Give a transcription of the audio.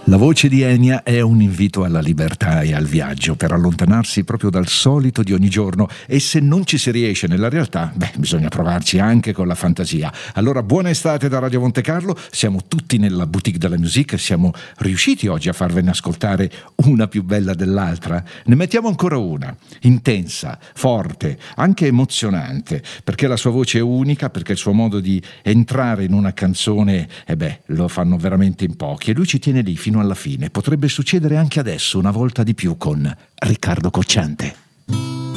La voce di Enya è un invito alla libertà e al viaggio, per allontanarsi proprio dal solito di ogni giorno, e se non ci si riesce nella realtà, bisogna provarci anche con la fantasia. Allora, buona estate da Radio Monte Carlo, siamo tutti nella boutique della musique, siamo riusciti oggi a farvene ascoltare una più bella dell'altra. Ne mettiamo ancora una, intensa, forte, anche emozionante, perché la sua voce è unica, perché il suo modo di entrare in una canzone, lo fanno veramente in pochi, e lui ci tiene lì fino alla fine. Potrebbe succedere anche adesso, una volta di più, con Riccardo Cocciante.